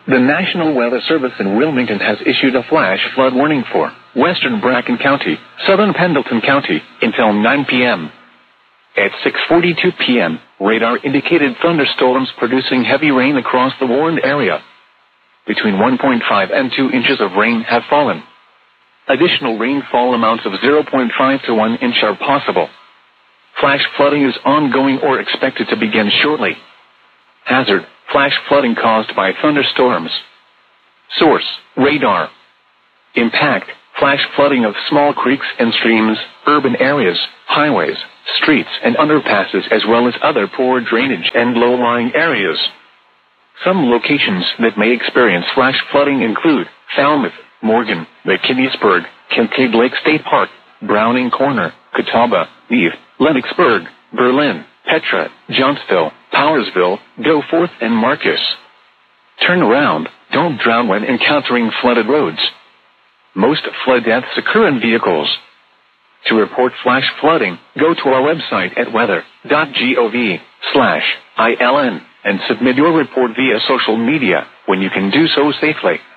The National Weather Service in Wilmington has issued a flash flood warning for western Bracken County, southern Pendleton County, until 9 p.m. At 6:42 p.m., radar indicated thunderstorms producing heavy rain across the warned area. Between 1.5 and 2 inches of rain have fallen. Additional rainfall amounts of 0.5 to 1 inch are possible. Flash flooding is ongoing or expected to begin shortly. Hazard: flash flooding caused by thunderstorms. Source: radar. Impact: flash flooding of small creeks and streams, urban areas, highways, streets and underpasses, as well as other poor drainage and low-lying areas. Some locations that may experience flash flooding include Falmouth, Morgan, McKinney'sburg, Kincaid Lake State Park, Browning Corner, Catawba, Neave, Lennoxburg, Berlin, Petra, Johnsville, Powersville, Goforth, and Marcus. Turn around. Don't drown when encountering flooded roads. Most flood deaths occur in vehicles. To report flash flooding, go to our website at weather.gov/ILN and submit your report via social media when you can do so safely.